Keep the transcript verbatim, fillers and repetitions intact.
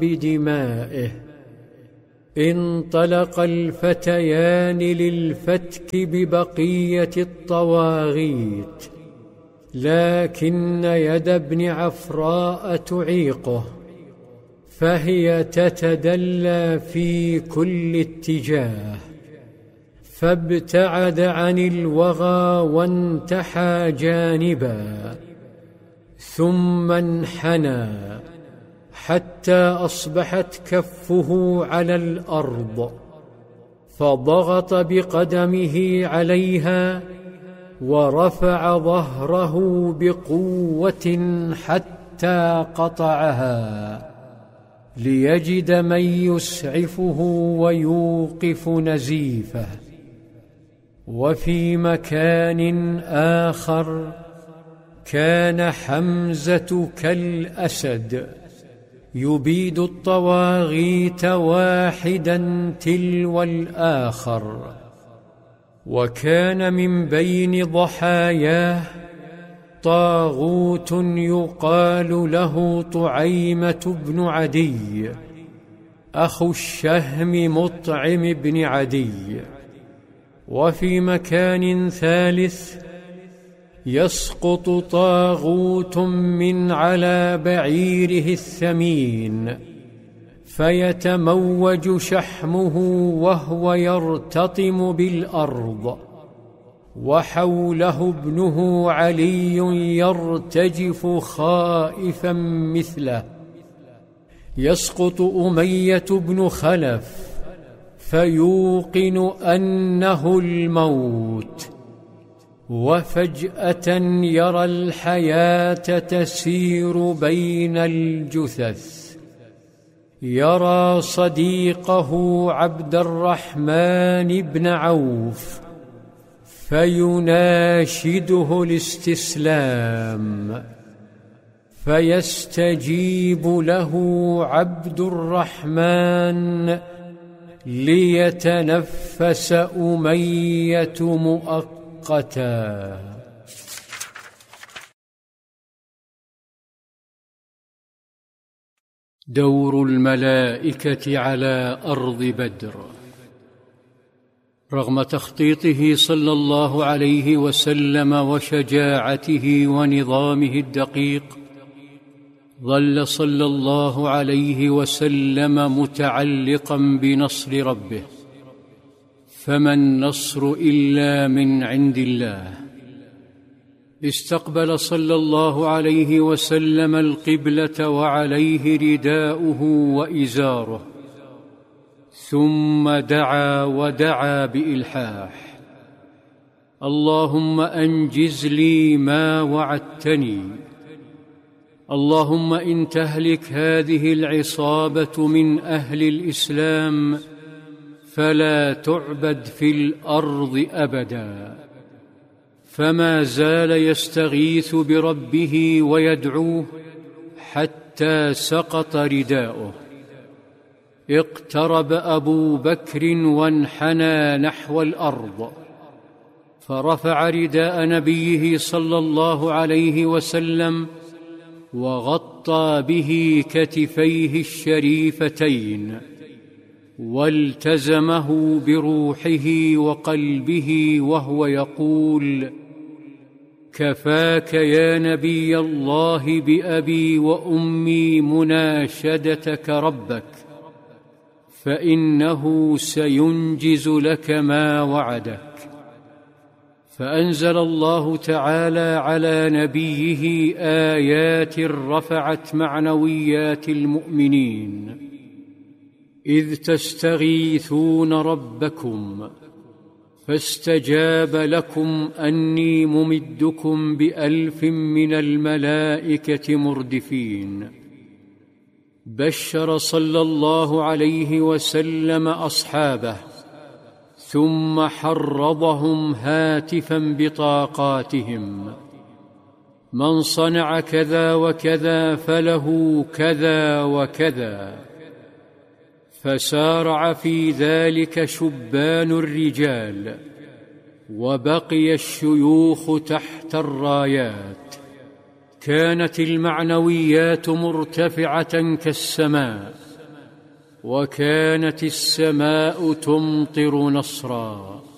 بدمائه. انطلق الفتيان للفتك ببقية الطواغيت، لكن يد ابن عفراء تعيقه، فهي تتدلى في كل اتجاه، فابتعد عن الوغى وانتحى جانبا، ثم انحنى حتى أصبحت كفه على الأرض، فضغط بقدمه عليها ورفع ظهره بقوة حتى قطعها، ليجد من يسعفه ويوقف نزيفه. وفي مكان آخر كان حمزة كالأسد يبيد الطواغيت واحدا تلو الآخر، وكان من بين ضحاياه طاغوت يقال له طعيمة بن عدي أخو الشهم مطعم بن عدي. وفي مكان ثالث يسقط طاغوت من على بعيره الثمين، فيتموج شحمه وهو يرتطم بالأرض، وحوله ابنه علي يرتجف خائفا مثله. يسقط أمية بن خلف فيوقن أنه الموت، وفجأة يرى الحياة تسير بين الجثث، يرى صديقه عبد الرحمن بن عوف فيناشده الاستسلام، فيستجيب له عبد الرحمن ليتنفس أمية مؤقتا. دور الملائكة على أرض بدر. رغم تخطيطه صلى الله عليه وسلم وشجاعته ونظامه الدقيق، ظل صلى الله عليه وسلم متعلقا بنصر ربه، فما النصر إلا من عند الله. استقبل صلى الله عليه وسلم القبلة وعليه رداؤه وإزاره، ثم دعا ودعا بإلحاح: اللهم أنجز لي ما وعدتني، اللهم إن تهلك هذه العصابة من أهل الإسلام فلا تعبد في الأرض أبدا. فما زال يستغيث بربه ويدعوه حتى سقط رداؤه. اقترب أبو بكر وانحنى نحو الأرض، فرفع رداء نبيه صلى الله عليه وسلم وغطى به كتفيه الشريفتين، والتزمه بروحه وقلبه وهو يقول: كفاك يا نبي الله بأبي وأمي مناشدتك ربك، فإنه سينجز لك ما وعدك. فأنزل الله تعالى على نبيه آيات رفعت معنويات المؤمنين: إذ تستغيثون ربكم فاستجاب لكم أني ممدكم بألف من الملائكة مردفين. بشر صلى الله عليه وسلم أصحابه، ثم حرضهم هاتفا بطاقاتهم: من صنع كذا وكذا فله كذا وكذا. فسارع في ذلك شبان الرجال، وبقي الشيوخ تحت الرايات. كانت المعنويات مرتفعة كالسماء، وكانت السماء تمطر نصرا.